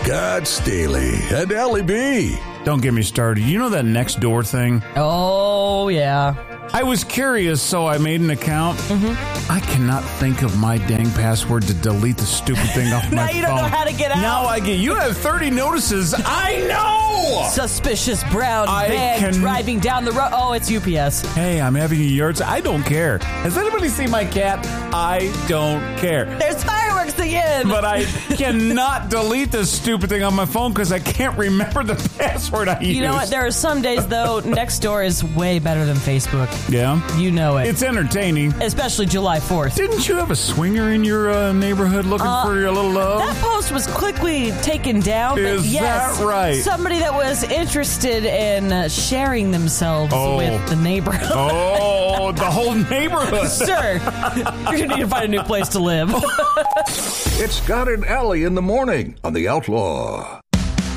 Scott Staley and Ellie B. Don't get me started. You know that next door thing? Oh, yeah. I was curious, so I made an account. I cannot think of my dang password to delete the stupid thing off my phone. Now you don't know how to get out. Now I get. You have 30 notices. I know! Suspicious brown van driving down the road. Oh, it's UPS. Hey, I'm having a yard sale. I don't care. Has anybody seen my cat? I don't care. There's fireworks again. But I cannot delete this stupid thing on my phone because I can't remember the password I use. You know what? There are some days, though, Nextdoor is way better than Facebook. Yeah? You know it. It's entertaining. Especially July 4th. Didn't you have a swinger in your neighborhood looking for your little love? That post was quickly taken down. Is that right? Somebody that was interested in sharing themselves with the neighborhood. Oh, the whole neighborhood. Sir, you're going to need to find a new place to live. It's Scott and Ellie in the morning on The Outlaw.